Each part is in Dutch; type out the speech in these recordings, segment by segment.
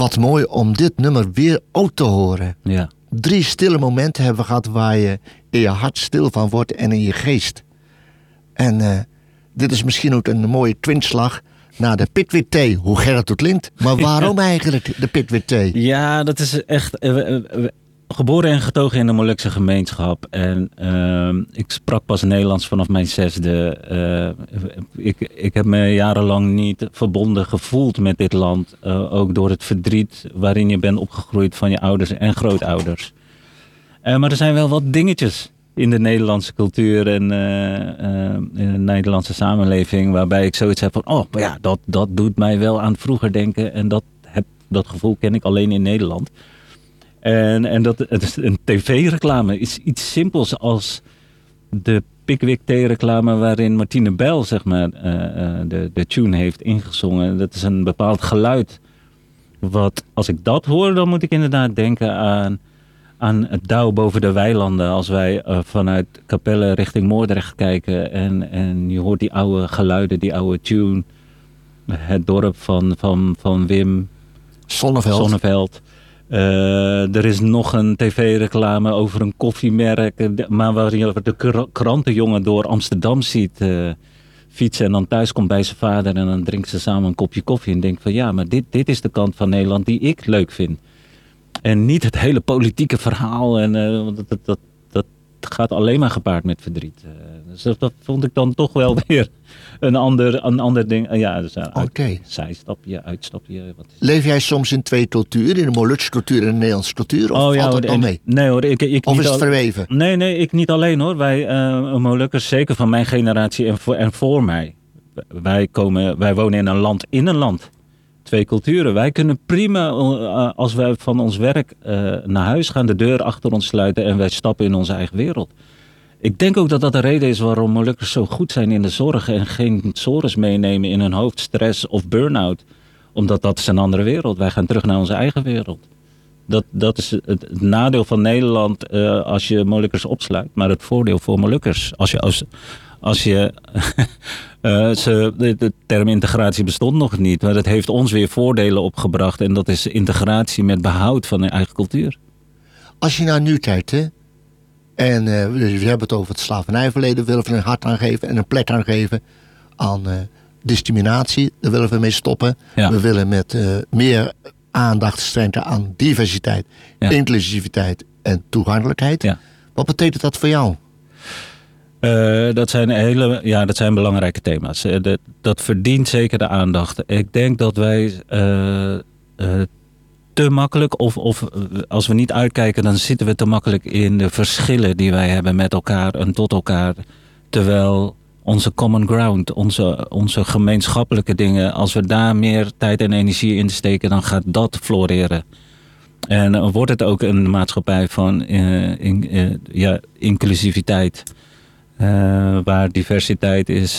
Wat mooi om dit nummer weer ook te horen. Ja. 3 stille momenten hebben we gehad waar je in je hart stil van wordt en in je geest. En dit is misschien ook een mooie twinslag naar de Pickwick Thee. Hoe Gerrit het klinkt. Maar waarom eigenlijk de Pickwick Thee? Ja, dat is echt... geboren en getogen in de Molukse gemeenschap. En ik sprak pas Nederlands vanaf mijn 6e. Ik heb me jarenlang niet verbonden gevoeld met dit land. Ook door het verdriet waarin je bent opgegroeid van je ouders en grootouders. Maar er zijn wel wat dingetjes in de Nederlandse cultuur en in de Nederlandse samenleving, waarbij ik zoiets heb van, dat doet mij wel aan vroeger denken. En dat gevoel ken ik alleen in Nederland. En het is een tv-reclame. Is iets simpels als de Pickwick Thee-reclame waarin Martine Bijl, zeg maar, de tune heeft ingezongen. Dat is een bepaald geluid. Wat, als ik dat hoor, dan moet ik inderdaad denken aan het dauw boven de weilanden. Als wij vanuit Capelle richting Moordrecht kijken en je hoort die oude geluiden, die oude tune. Het dorp van Wim Sonneveld. Er is nog een tv-reclame over een koffiemerk, maar waar je de krantenjongen door Amsterdam ziet fietsen en dan thuis komt bij zijn vader en dan drinken ze samen een kopje koffie en denkt van ja, maar dit is de kant van Nederland die ik leuk vind. En niet het hele politieke verhaal en dat gaat alleen maar gepaard met verdriet. Dus dat vond ik dan toch wel weer een ander ding. Dus zijstapje, uitstapje. Leef jij soms in 2 culturen? In de Molukse cultuur en de Nederlandse cultuur? Of valt dat dan mee? Nee hoor. Ik of is het verweven? Nee, ik niet alleen hoor. Wij Molukkers, zeker van mijn generatie en voor mij. Wij wonen in een land. 2 culturen. Wij kunnen prima, als wij van ons werk naar huis gaan, de deur achter ons sluiten en wij stappen in onze eigen wereld. Ik denk ook dat dat de reden is waarom Molukkers zo goed zijn in de zorg en geen sores meenemen in hun hoofd, stress of burn-out. Omdat dat is een andere wereld. Wij gaan terug naar onze eigen wereld. Dat is het nadeel van Nederland als je Molukkers opsluit. Maar het voordeel voor Molukkers als je de term integratie bestond nog niet. Maar dat heeft ons weer voordelen opgebracht. En dat is integratie met behoud van je eigen cultuur. Als je naar nu kijkt, hè, en we hebben het over het slavernijverleden, willen we een hart aan geven en een plek aan geven aan discriminatie. Daar willen we mee stoppen. Ja. We willen met meer aandacht schenken aan diversiteit, inclusiviteit en toegankelijkheid. Ja. Wat betekent dat voor jou? Dat zijn belangrijke thema's. Dat verdient zeker de aandacht. Ik denk dat wij te makkelijk, of als we niet uitkijken, dan zitten we te makkelijk in de verschillen die wij hebben met elkaar en tot elkaar. Terwijl onze common ground, onze gemeenschappelijke dingen, als we daar meer tijd en energie in steken, dan gaat dat floreren. En dan wordt het ook een maatschappij van inclusiviteit. Waar diversiteit is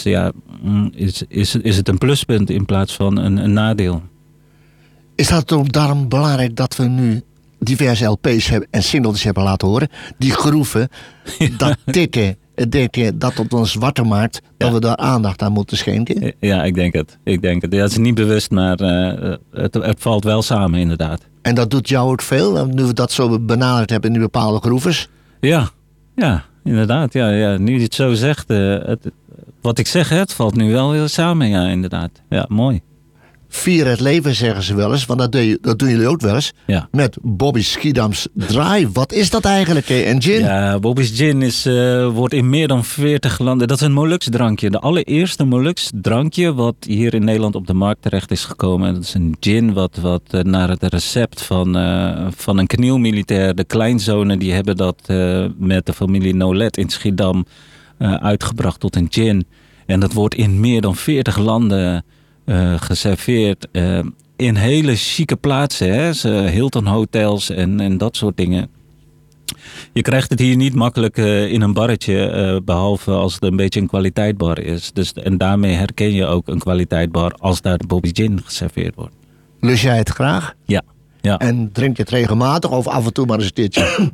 het een pluspunt in plaats van een nadeel. Is dat ook daarom belangrijk dat we nu diverse LP's hebben en singles hebben laten horen? Die groeven, dat tikken, dat het ons zwarter maakt, dat we daar aandacht aan moeten schenken? Ja, ik denk het. Ja, het is niet bewust, maar het valt wel samen inderdaad. En dat doet jou ook veel, nu we dat zo benaderd hebben in die bepaalde groeves? Ja, inderdaad. Ja. Nu je het zo zegt, wat ik zeg, het valt nu wel weer samen, ja, inderdaad. Ja, mooi. Vier het leven, zeggen ze wel eens, want dat doen jullie ook wel eens. Ja. Met Bobby's Schiedams Draai. Wat is dat eigenlijk, een gin? Ja, Bobby's Gin wordt in meer dan 40 landen. Dat is een Moluks drankje. De allereerste Moluks drankje wat hier in Nederland op de markt terecht is gekomen. Dat is een gin wat naar het recept van een knielmilitair. De kleinzonen die hebben dat met de familie Nolet in Schiedam uitgebracht tot een gin. En dat wordt in meer dan 40 landen geserveerd in hele chique plaatsen, hè? Hilton hotels en dat soort dingen. Je krijgt het hier niet makkelijk in een barretje, behalve als het een beetje een kwaliteitbar is. En daarmee herken je ook een kwaliteitbar als daar de Bobby's Gin geserveerd wordt. Lust jij het graag? Ja. En drink je het regelmatig of af en toe maar eens een keertje?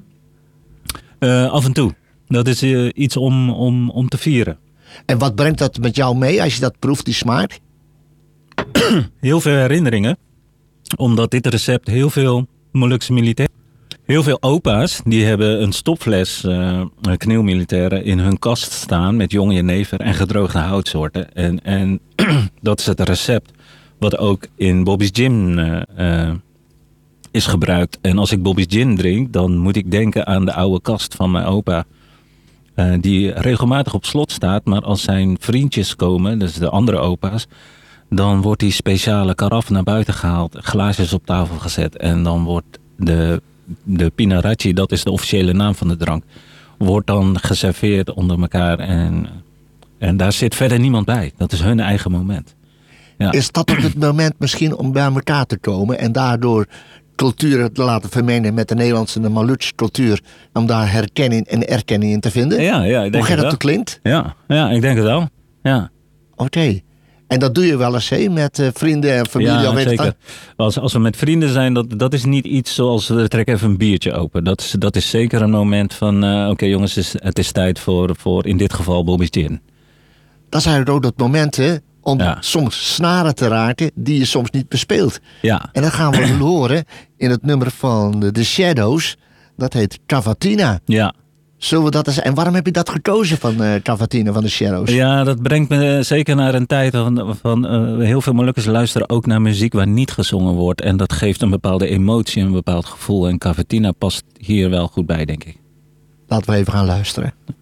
Af en toe. Dat is iets om te vieren. En wat brengt dat met jou mee als je dat proeft, die smaak? Heel veel herinneringen. Omdat dit recept heel veel Molukse militairen... Heel veel opa's die hebben een stopfles kneelmilitairen in hun kast staan met jonge jenever en gedroogde houtsoorten. En dat is het recept wat ook in Bobby's Gin is gebruikt. En als ik Bobby's Gin drink, dan moet ik denken aan de oude kast van mijn opa. Die regelmatig op slot staat, maar als zijn vriendjes komen, dus de andere opa's, dan wordt die speciale karaf naar buiten gehaald, glaasjes op tafel gezet en dan wordt de pinaracci, dat is de officiële naam van de drank, wordt dan geserveerd onder elkaar en daar zit verder niemand bij. Dat is hun eigen moment. Ja. Is dat op het moment misschien om bij elkaar te komen en daardoor culturen te laten vermengen met de Nederlandse en de Molukse cultuur, om daar herkenning en erkenning in te vinden? Ja, ik denk hoe dat klinkt? Ja, ik denk het wel. Ja. Oké. En dat doe je wel eens met vrienden en familie? Ja, zeker. Als we met vrienden zijn, dat is niet iets zoals we trekken even een biertje open. Dat is zeker een moment van, oké, jongens, het is tijd voor in dit geval Bobby's Gin. Dat zijn ook dat momenten om soms snaren te raken die je soms niet bespeelt. Ja. En dat gaan we horen in het nummer van The Shadows. Dat heet Cavatina. Ja. Zullen we dat eens... En waarom heb je dat gekozen van Cavatina van The Shadows? Ja, dat brengt me zeker naar een tijd van heel veel Molukkers luisteren ook naar muziek waar niet gezongen wordt. En dat geeft een bepaalde emotie, een bepaald gevoel. En Cavatina past hier wel goed bij, denk ik. Laten we even gaan luisteren.